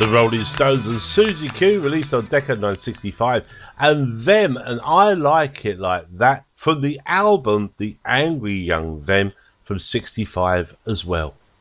The Rolling Stones and Susie Q, released on Decade 1965, and Them, and I Like It Like That, from the album The Angry Young Them from 65 as well.